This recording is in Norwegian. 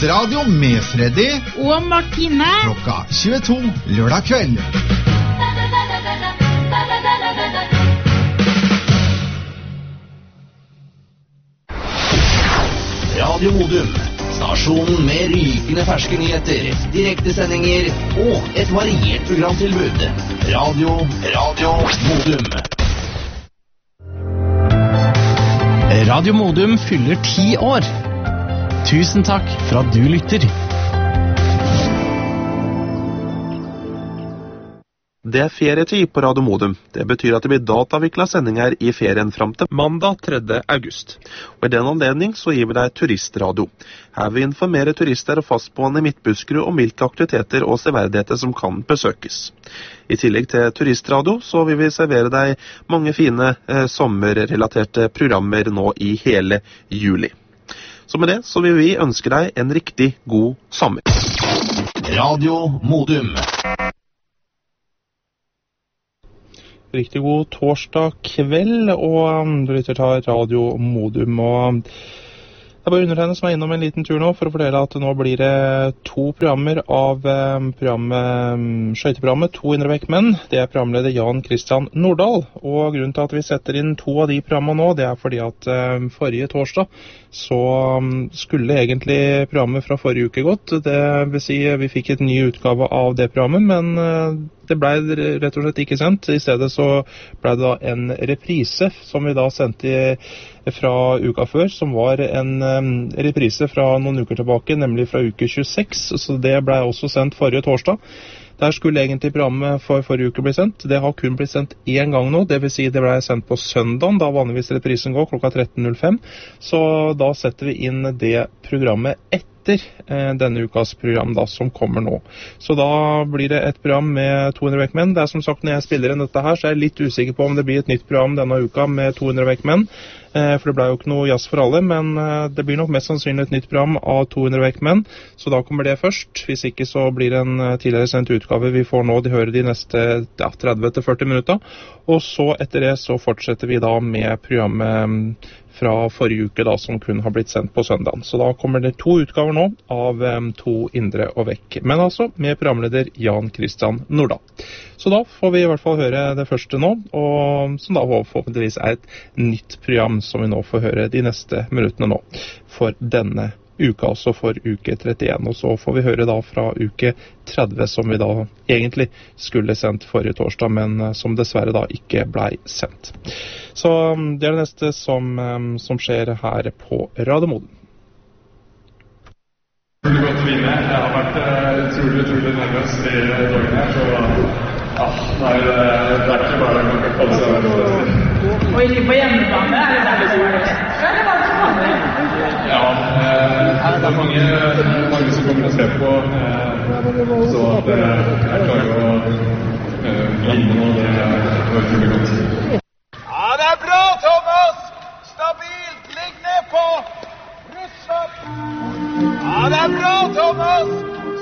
Turistradio med Freddy og Martine klokka 22 lørdag kveld. Radio Modum, stasjonen med rykende ferske nyheter, direktesendinger og et variert programtilbud. Radio Modum. Radio Modum fyller 10 år. Tusen takk for at du lytter. Det er ferietid på Radio Modum. Det betyr at det blir datavikla sendinger i ferien fram til mandag 3. august. Og i den anledning så gir vi deg turistradio. Her vil vi informere turister og fastboende i Midtbuskerud om hvilke aktiviteter og severdigheter som kan besøkes. I tillegg til turistradio så vil vi servere deg mange fine sommerrelaterte programmer nå i hele juli. Så med det så vil vi ønske deg en riktig god sommer. Radio Modum. Riktig god torsdag kveld, og du lytter til Radio Modum, og det er bare undertegnet som er innom en liten tur nå for å fortelle at nå blir det 2 programmer av skøyteprogrammet 2 indre vektmenn. Det er programleder Jan Christian Nordahl, og grunnen til at vi setter inn 2 av de programmene nå, det er fordi at forrige torsdag så skulle egentlig programmet fra forrige uke gått. Det vil si vi fikk et ny utgave av det programmet, men det ble rett og slett ikke sendt. I stedet så ble det da en reprise som vi da sendte fra uka før, som var en reprise fra noen uker tilbake, nemlig fra uke 26, så det ble også sendt forrige torsdag. Der skulle egentlig programmet for forrige uke bli sendt. Det har kun blitt sendt 1 gang nå, det vil si det ble sendt på søndagen, da vanligvis reprisen går klokka 13.05, så da setter vi inn det programmet etter denne ukas program da, som kommer nå. Så da blir det et program med 200 vektmenn. Det er som sagt, når jeg spiller inn dette her, så er jeg litt usikker på om det blir et nytt program denne uka med 200 vektmenn, for det ble jo ikke noe jazz for alle, men det blir nok mest sannsynlig et nytt program av 200 vektmenn, så da kommer det først. Hvis ikke så blir det en tidligere sendt utgave vi får nå, de hører de neste 30-40 minutter, og så etter det så fortsetter vi da med programmet fra forrige uke da, som kun har blitt sendt på søndagen. Så da kommer det 2 utgaver nå av 2 indre og vekk, men altså med programleder Jan Christian Nordahl. Så da får vi i hvert fall høre det første nå, og som da forhåpentligvis er et nytt program som vi nå får høre de neste minuttene nå for denne uka, også for uke 31, og så får vi høre da fra uke 30, som vi da egentlig skulle sendt forrige torsdag, men som dessverre da ikke ble sendt. Så det er det neste som skjer her på Radio Modum. Det er godt å vinne. Jeg har vært utrolig nervøs i dagen her, så det er ikke bare å kalle seg verdensmester. Og ikke på hjemmebane, er det der det var det? Eller var det så vanlig? Ja, det er mange som kommer og ser på, så at jeg klarer å vinne nå, det var utrolig godt.